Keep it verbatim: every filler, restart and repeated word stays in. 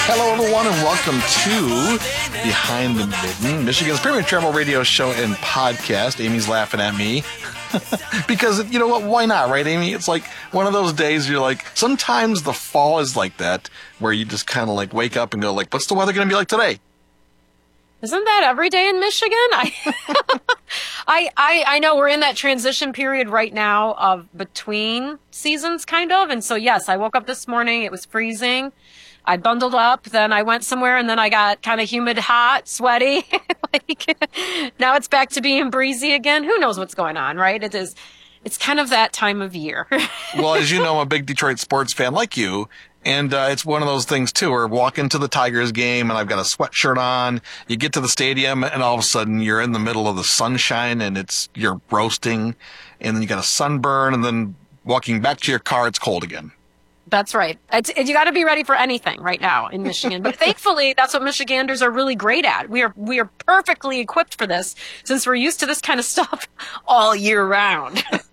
Hello, everyone, and welcome to Behind the Mitten, Michigan's premier travel radio show and podcast. Amy's laughing at me because, you know what, why not, right, Amy? It's like one of those days you're like, sometimes the fall is like that, where you just kind of like wake up and go like, what's the weather going to be like today? Isn't that every day in Michigan? I, I, I, I know we're in that transition period right now of between seasons, kind of. And so, yes, I woke up this morning. It was freezing. I bundled up. Then I went somewhere, and then I got kind of humid, hot, sweaty. Like now it's back to being breezy again. Who knows what's going on, right? It is. It's kind of that time of year. Well, as you know, I'm a big Detroit sports fan like you. And uh, it's one of those things, too, where walk into the Tigers game and I've got a sweatshirt on. You get to the stadium and all of a sudden you're in the middle of the sunshine and it's you're roasting. And then you got a sunburn. And then walking back to your car, it's cold again. That's right. It's, you got to be ready for anything right now in Michigan. But thankfully, that's what Michiganders are really great at. We are we are perfectly equipped for this since we're used to this kind of stuff all year round.